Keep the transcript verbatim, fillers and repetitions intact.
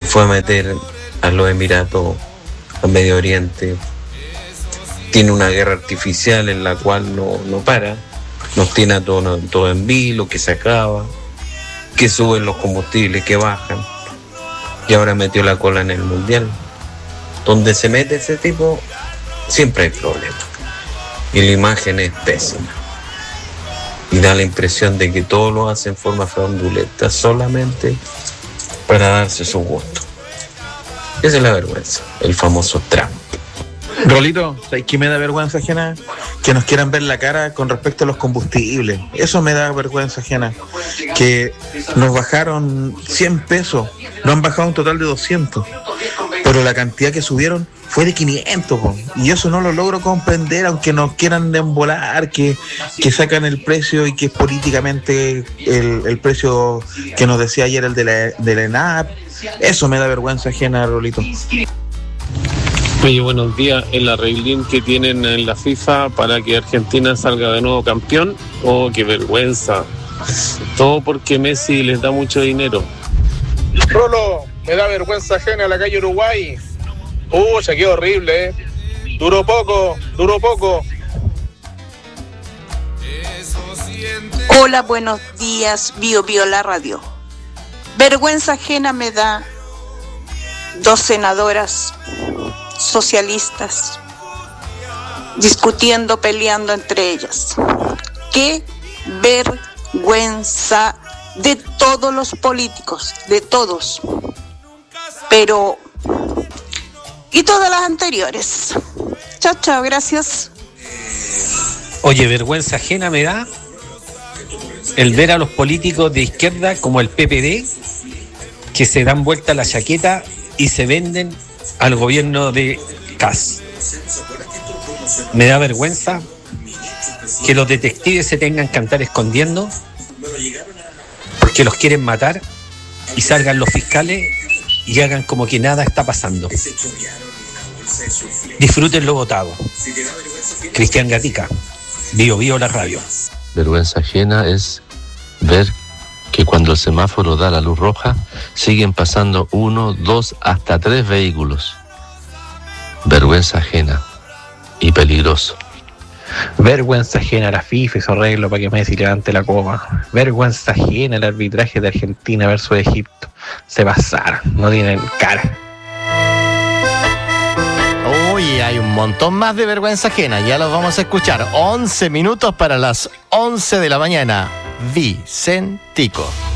fue a meter a los Emiratos, a Medio Oriente. Tiene una guerra artificial en la cual no, no para. Nos tiene a todo, todo en vilo, que se acaba, que suben los combustibles, que bajan. Y ahora metió la cola en el Mundial. Donde se mete ese tipo, siempre hay problemas. Y la imagen es pésima. Y da la impresión de que todo lo hace en forma fraudulenta, solamente para darse su gusto. Esa es la vergüenza, el famoso Trump. Rolito, ¿sabes qué me da vergüenza ajena? Que nos quieran ver la cara con respecto a los combustibles. Eso me da vergüenza ajena. Que nos bajaron cien pesos, nos han bajado un total de doscientos. Pero la cantidad que subieron fue de quinientos, po. Y eso no lo logro comprender, aunque nos quieran embolar, que, que sacan el precio y que es políticamente el, el precio que nos decía ayer el de la, de la ENAP. Eso me da vergüenza ajena, Rolito. Oye, buenos días. El arreglín que tienen en la FIFA para que Argentina salga de nuevo campeón. Oh, qué vergüenza. Todo porque Messi les da mucho dinero. Rolo, me da vergüenza ajena la calle Uruguay. Pucha, qué horrible, ¿eh? Duró poco, duró poco. Hola, buenos días, Bio Bio la radio. Vergüenza ajena me da dos senadoras socialistas discutiendo, peleando entre ellas. ¡Qué vergüenza de todos los políticos, de todos! Pero, y todas las anteriores. Chao, chao, gracias. Oye, vergüenza ajena me da el ver a los políticos de izquierda como el P P D que se dan vuelta la chaqueta y se venden al gobierno de Kast. Me da vergüenza que los detectives se tengan que andar escondiendo porque los quieren matar y salgan los fiscales y hagan como que nada está pasando. Disfruten lo votado. Cristian Gatica, Bio Bio la radio. Vergüenza ajena es ver que cuando el semáforo da la luz roja siguen pasando uno, dos, hasta tres vehículos. Vergüenza ajena y peligroso. Vergüenza ajena la FIFA y su arreglo para que Messi levante la copa. Vergüenza ajena el arbitraje de Argentina versus Egipto. Se pasaron, no tienen cara. Uy, hay un montón más de vergüenza ajena, ya los vamos a escuchar. once minutos para las once de la mañana. Vicentico.